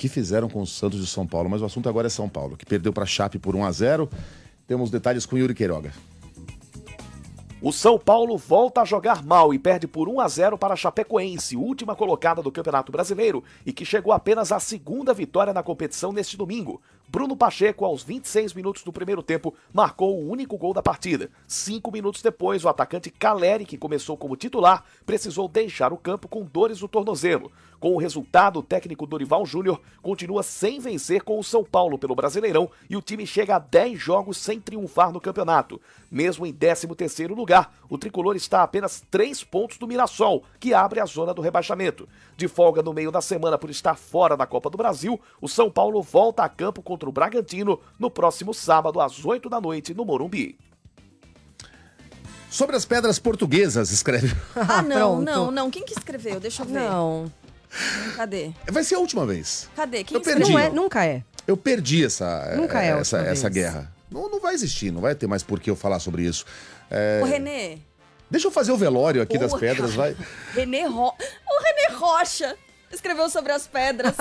que fizeram com o Santos de São Paulo. Mas o assunto agora é São Paulo, que perdeu para a Chape por 1-0. Temos detalhes com Yuri Queiroga. O São Paulo volta a jogar mal e perde por 1-0 para a Chapecoense, última colocada do Campeonato Brasileiro e que chegou apenas à segunda vitória na competição neste domingo. Bruno Pacheco, aos 26 minutos do primeiro tempo, marcou o único gol da partida. 5 minutos depois, o atacante Caleri, que começou como titular, precisou deixar o campo com dores no tornozelo. Com o resultado, o técnico Dorival Júnior continua sem vencer com o São Paulo pelo Brasileirão e o time chega a 10 jogos sem triunfar no campeonato. Mesmo em 13º lugar, o tricolor está a apenas 3 pontos do Mirassol, que abre a zona do rebaixamento. De folga no meio da semana por estar fora da Copa do Brasil, o São Paulo volta a campo contra o Bragantino no próximo sábado às 8 da noite no Morumbi. Sobre as pedras portuguesas, escreve. Não. Quem que escreveu? Deixa eu ver. Não. Cadê? Vai ser a última vez. Cadê? Quem Eu perdi. escreveu? Nunca é. Eu perdi essa vez. guerra. Não vai existir, não vai ter mais por que eu falar sobre isso. O Renê. Deixa eu fazer o velório aqui das pedras, vai. O Renê Rocha escreveu sobre as pedras.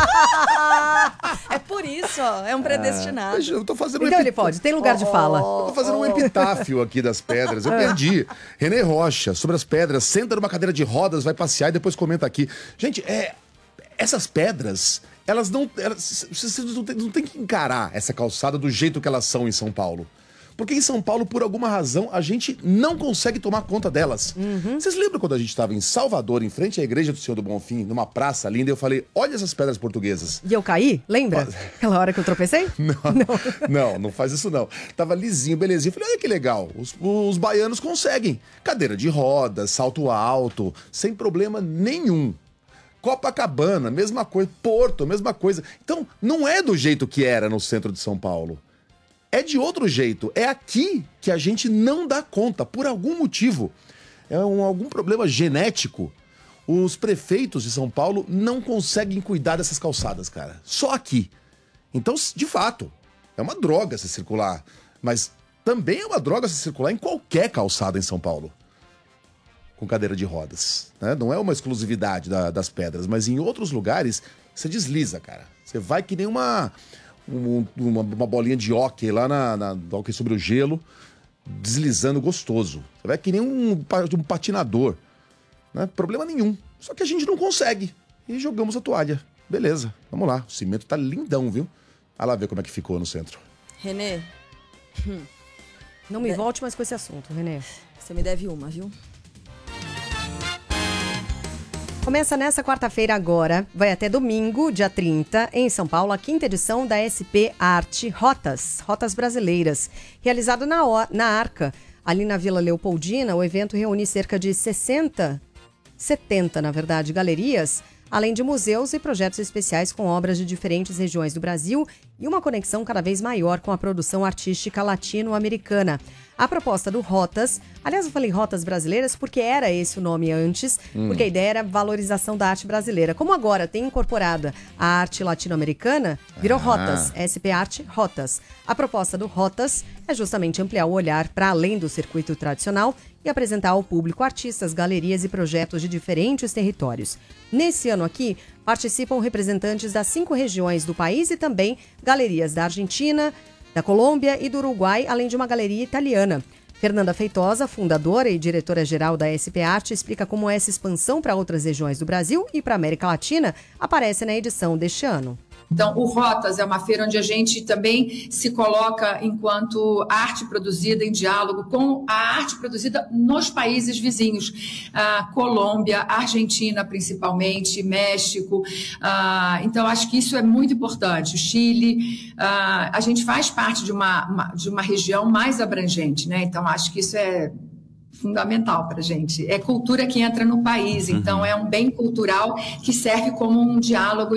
É por isso, ó. É um predestinado. Eu tô fazendo Então ele pode, tem lugar de fala. Eu tô fazendo um epitáfio aqui das pedras. Eu perdi. Renê Rocha, sobre as pedras, senta numa cadeira de rodas, vai passear e depois comenta aqui. Gente, essas pedras, vocês não tem que encarar essa calçada do jeito que elas são em São Paulo. Porque em São Paulo, por alguma razão, a gente não consegue tomar conta delas. Vocês lembram quando a gente estava em Salvador, em frente à Igreja do Senhor do Bonfim, numa praça linda, e eu falei, olha essas pedras portuguesas. E eu caí? Lembra? Aquela hora que eu tropecei? Não faz isso não. Tava lisinho, belezinho. Eu falei, olha que legal, os baianos conseguem. Cadeira de rodas, salto alto, sem problema nenhum. Copacabana, mesma coisa. Porto, mesma coisa. Então, não é do jeito que era no centro de São Paulo. É de outro jeito. É aqui que a gente não dá conta, por algum motivo. Algum problema genético. Os prefeitos de São Paulo não conseguem cuidar dessas calçadas, cara. Só aqui. Então, de fato, é uma droga se circular. Mas também é uma droga se circular em qualquer calçada em São Paulo. Com cadeira de rodas. Né? Não é uma exclusividade das pedras, mas em outros lugares você desliza, cara. Você vai que nem uma bolinha de hóquei lá do hóquei sobre o gelo, deslizando gostoso. Você vai que nem um patinador. Né? Problema nenhum. Só que a gente não consegue. E jogamos a toalha. Beleza, vamos lá. O cimento tá lindão, viu? Vai lá ver como é que ficou no centro. Renê. Não me volte mais com esse assunto, Renê. Você me deve uma, viu? Começa nessa quarta-feira agora, vai até domingo, dia 30, em São Paulo, a 5ª edição da SP Arte Rotas Brasileiras. Realizado na Arca, ali na Vila Leopoldina, o evento reúne cerca de 70 galerias, além de museus e projetos especiais com obras de diferentes regiões do Brasil e uma conexão cada vez maior com a produção artística latino-americana. A proposta do Rotas, aliás, eu falei Rotas Brasileiras porque era esse o nome antes, porque a ideia era valorização da arte brasileira. Como agora tem incorporada a arte latino-americana, virou Rotas, SP Arte Rotas. A proposta do Rotas é justamente ampliar o olhar para além do circuito tradicional e apresentar ao público artistas, galerias e projetos de diferentes territórios. Nesse ano aqui, participam representantes das 5 regiões do país e também galerias da Argentina, da Colômbia e do Uruguai, além de uma galeria italiana. Fernanda Feitosa, fundadora e diretora-geral da SP Arte, explica como essa expansão para outras regiões do Brasil e para a América Latina aparece na edição deste ano. Então, o Rotas é uma feira onde a gente também se coloca enquanto arte produzida em diálogo com a arte produzida nos países vizinhos. Colômbia, Argentina principalmente, México. Então, acho que isso é muito importante. O Chile, a gente faz parte de uma região mais abrangente, né? Então, acho que isso é fundamental para a gente. É cultura que entra no país, então é um bem cultural que serve como um diálogo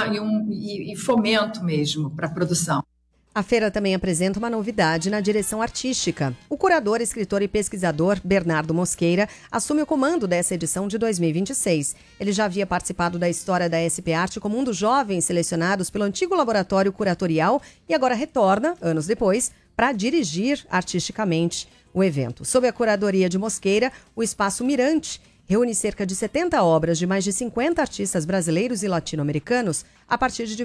e fomento mesmo para a produção. A feira também apresenta uma novidade na direção artística. O curador, escritor e pesquisador Bernardo Mosqueira assume o comando dessa edição de 2026. Ele já havia participado da história da SP Arte como um dos jovens selecionados pelo antigo laboratório curatorial e agora retorna, anos depois, para dirigir artisticamente o evento. Sob a curadoria de Mosqueira, o Espaço Mirante reúne cerca de 70 obras de mais de 50 artistas brasileiros e latino-americanos a partir de